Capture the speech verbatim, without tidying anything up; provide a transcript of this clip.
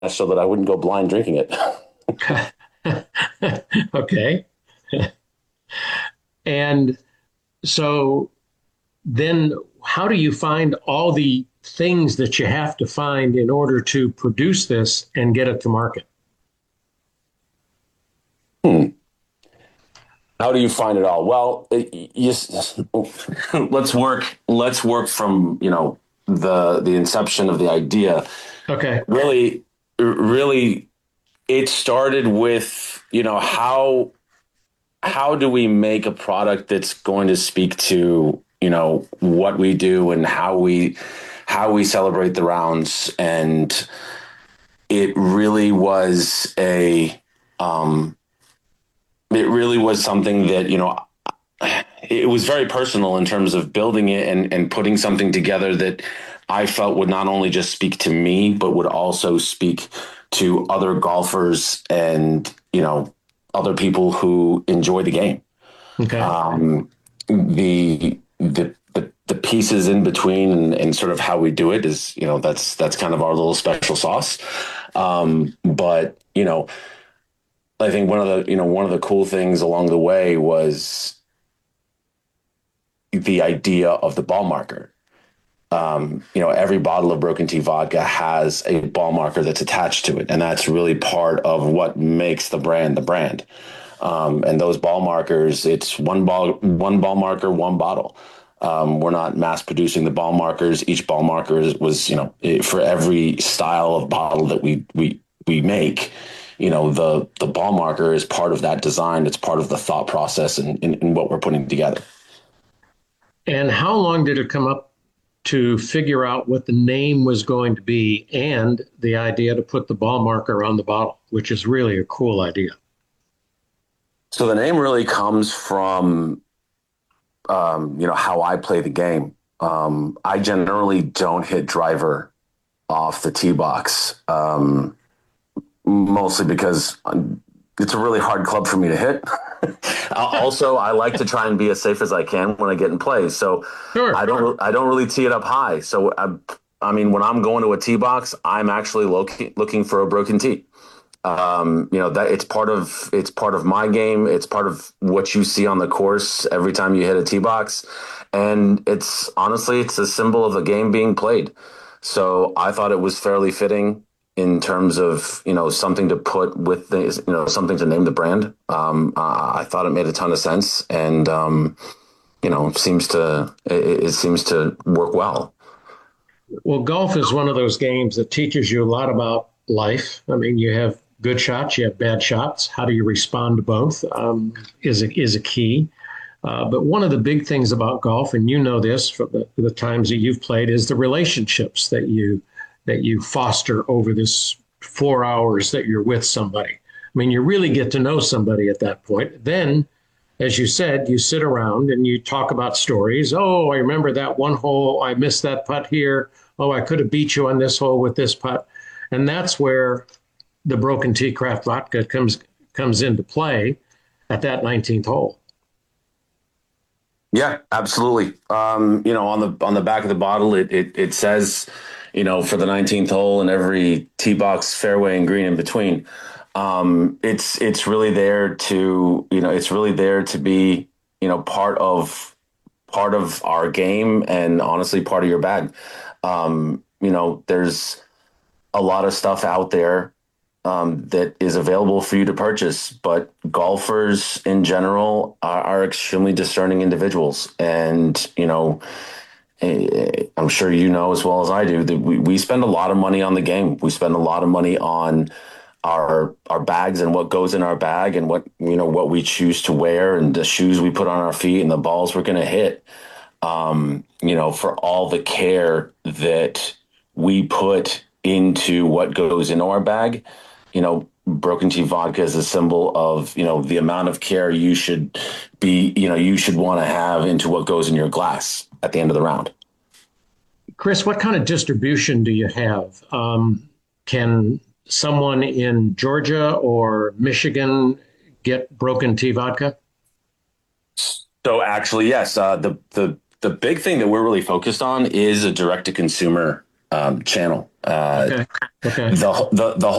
so that I wouldn't go blind drinking it. Okay. And so then how do you find all the things that you have to find in order to produce this and get it to market? Hmm. How do you find it all? Well, it, you, let's work. Let's work from you know the the inception of the idea. Okay. Really, really, it started with you know how how do we make a product that's going to speak to you know what we do and how we how we celebrate the rounds, and it really was a um, it really was something that you know it was very personal in terms of building it and, and putting something together that I felt would not only just speak to me, but would also speak to other golfers and, you know, other people who enjoy the game. Okay. Um, the, the, the, the pieces in between and, and sort of how we do it is, you know, that's, that's kind of our little special sauce. Um, but, you know, I think one of the, you know, one of the cool things along the way was the idea of the ball marker. Um, you know, every bottle of Broken Tea vodka has a ball marker that's attached to it, and that's really part of what makes the brand the brand. Um, and those ball markers, it's one ball, one ball marker, one bottle. Um, we're not mass producing the ball markers. Each ball marker is, was, you know, for every style of bottle that we we we make. You know, the the ball marker is part of that design. It's part of the thought process and in, in, in what we're putting together. And how long did it come up to figure out what the name was going to be and the idea to put the ball marker on the bottle, which is really a cool idea? So the name really comes from um, you know, how I play the game. Um, I generally don't hit driver off the tee box, um, mostly because it's a really hard club for me to hit. Also, I like to try and be as safe as I can when I get in play. So I Sure. don't I don't really tee it up high. So I, I mean, when I'm going to a tee box, I'm actually looking looking for a broken tee. Um, you know that it's part of it's part of my game. It's part of what you see on the course every time you hit a tee box, and it's honestly it's a symbol of the game being played. So I thought it was fairly fitting in terms of you know something to put with the you know something to name the brand. Um, uh, I thought it made a ton of sense, and um, you know seems to it, it seems to work well. Well, golf is one of those games that teaches you a lot about life. I mean, you have good shots, you have bad shots. How do you respond to both um, is a, is a key. Uh, but one of the big things about golf, and you know this from the, the times that you've played, is the relationships that you that you foster over this four hours that you're with somebody. I mean, you really get to know somebody at that point. Then, as you said, you sit around and you talk about stories. Oh, I remember that one hole. I missed that putt here. Oh, I could have beat you on this hole with this putt. And that's where the Broken Tea Craft Vodka comes comes into play at that nineteenth hole. Yeah, absolutely. Um, you know, on the on the back of the bottle, it it, it says, you know, for the nineteenth hole and every tee box, fairway, and green in between. Um, it's it's really there to you know it's really there to be you know part of part of our game and honestly part of your bag. Um, you know, there's a lot of stuff out there um, that is available for you to purchase. But golfers in general are, are extremely discerning individuals, and you know, eh, I'm sure you know as well as I do that we, we spend a lot of money on the game. We spend a lot of money on our our bags and what goes in our bag and what you know what we choose to wear and the shoes we put on our feet and the balls we're going to hit. Um, you know, for all the care that we put into what goes into our bag, you know, Broken Tea vodka is a symbol of, you know, the amount of care you should be, you know, you should want to have into what goes in your glass at the end of the round. Chris, what kind of distribution do you have? Um, can someone in Georgia or Michigan get Broken Tea Vodka? So actually, yes, uh, the the the big thing that we're really focused on is a direct to consumer um, channel. Uh, Okay. Okay. the the the